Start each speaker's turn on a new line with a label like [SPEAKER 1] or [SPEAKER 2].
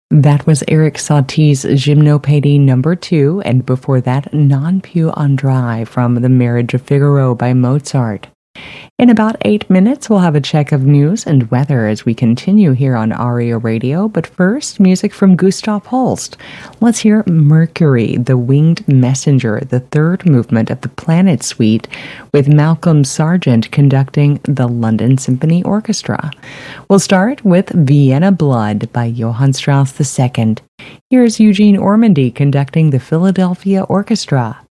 [SPEAKER 1] That was Eric Satie's Gymnopédie number 2, and before that, Non più andrai from The Marriage of Figaro by Mozart. In about 8 minutes, we'll have a check of news and weather as we continue here on ARIA Radio. But first, music from Gustav Holst. Let's hear Mercury, the Winged Messenger, the third movement of the Planet Suite, with Malcolm Sargent conducting the London Symphony Orchestra. We'll start with Vienna Blood by Johann Strauss II. Here's Eugene Ormandy conducting the Philadelphia Orchestra.